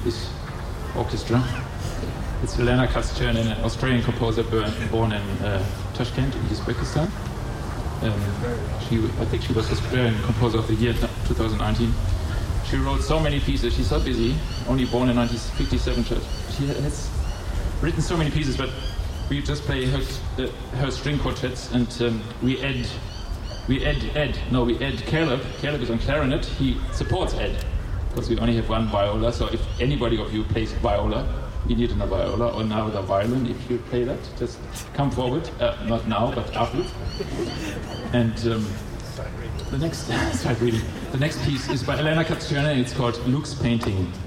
this orchestra. It's Elena Katz-Chernin, an Australian composer born in Tashkent, in Uzbekistan. I think she was Australian Composer of the Year 2019. She wrote so many pieces. She's so busy. Only born in 1957. She has written so many pieces, but we just play her string quartets, and we add Caleb. Caleb is on clarinet. He supports Ed, because we only have one viola. So if anybody of you plays viola, you need another viola or another violin. If you play that, just come forward. Not now, but afterwards. And the next piece is by Elena Katz-Chernin. It's called Luke's Painting.